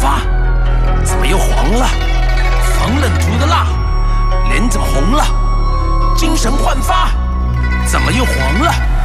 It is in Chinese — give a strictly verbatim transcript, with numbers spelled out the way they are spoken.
发，怎么又黄了？防冷涂的蜡，脸怎么红了？精神焕发，怎么又黄了？